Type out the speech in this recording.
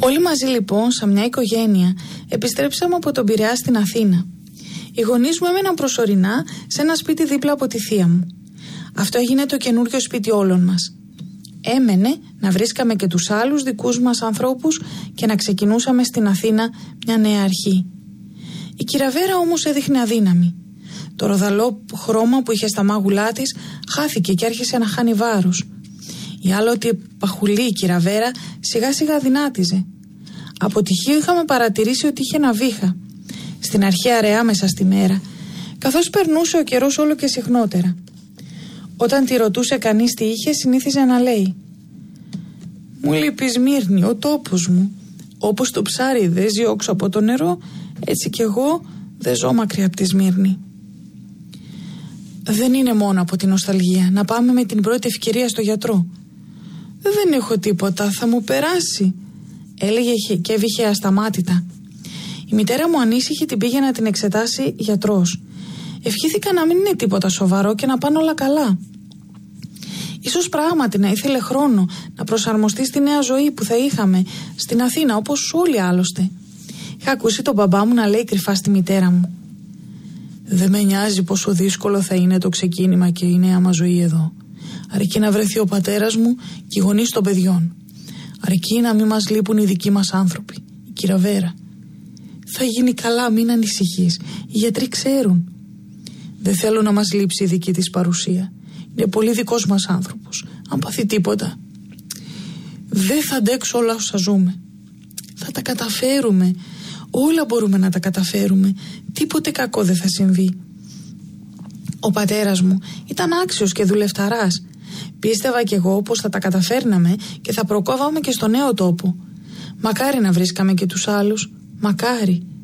Όλοι μαζί λοιπόν, σαν μια οικογένεια, επιστρέψαμε από τον Πειραιά στην Αθήνα. Οι γονείς μου έμεναν προσωρινά σε ένα σπίτι δίπλα από τη θεία μου. Αυτό έγινε το καινούριο σπίτι όλων μας. Έμενε να βρίσκαμε και τους άλλους δικούς μας ανθρώπους και να ξεκινούσαμε στην Αθήνα μια νέα αρχή. Η Κυραβέρα όμως έδειχνε αδύναμη. Το ροδαλό χρώμα που είχε στα μάγουλά της χάθηκε και άρχισε να χάνει βάρος. Η άλλοτε παχουλή η Κυραβέρα σιγά σιγά δυνάτιζε. Από τυχείο είχαμε παρατηρήσει ότι είχε ένα βήχα. Στην αρχή αραιά μέσα στη μέρα, καθώς περνούσε ο καιρός όλο και συχνότερα. Όταν τη ρωτούσε κανείς τι είχε, συνήθιζε να λέει: «Μου λείπει Σμύρνη, ο τόπος μου. Όπως το ψάρι δεν ζει όξω από το νερό, έτσι κι εγώ δεν ζω μακριά από τη Σμύρνη». «Δεν είναι μόνο από την νοσταλγία. Να πάμε με την πρώτη ευκαιρία στο γιατρό». «Δεν έχω τίποτα, θα μου περάσει», έλεγε και έβηχε ασταμάτητα. Η μητέρα μου ανήσυχη την πήγε να την εξετάσει γιατρός. Ευχήθηκα να μην είναι τίποτα σοβαρό και να πάνε όλα καλά. Ίσως πράγματι να ήθελε χρόνο να προσαρμοστεί στη νέα ζωή που θα είχαμε στην Αθήνα, όπως όλοι άλλωστε. Είχα ακούσει τον μπαμπά μου να λέει κρυφά στη μητέρα μου: «Δεν με νοιάζει πόσο δύσκολο θα είναι το ξεκίνημα και η νέα μας ζωή εδώ. Αρκεί να βρεθεί ο πατέρας μου και οι γονείς των παιδιών. Αρκεί να μην μας λείπουν οι δικοί μας άνθρωποι, η Κυραβέρα. Θα γίνει καλά, μην ανησυχείς. Οι γιατροί ξέρουν. Δεν θέλω να μας λείψει η δική της παρουσία. Είναι πολύ δικός μας άνθρωπος. Αν πάθει τίποτα, δεν θα αντέξω όλα όσα ζούμε. Θα τα καταφέρουμε. Όλα μπορούμε να τα καταφέρουμε. Τίποτε κακό δεν θα συμβεί». Ο πατέρας μου ήταν άξιος και δουλευταράς. Πίστευα κι εγώ πως θα τα καταφέρναμε και θα προκόβαμε και στο νέο τόπο. Μακάρι να βρίσκαμε και τους άλλους. Μακάρι.